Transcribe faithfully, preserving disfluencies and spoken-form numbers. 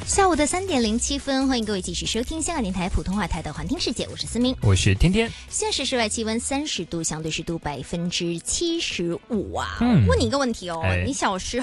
下午的三点零七分，欢迎各位继续收听香港电台普通话台的环听世界，我是思明， 我是天天。 现在是室外气温三十度，相对湿度百分之七十五啊。 嗯， 问你一个问题哦， 哎、 你小时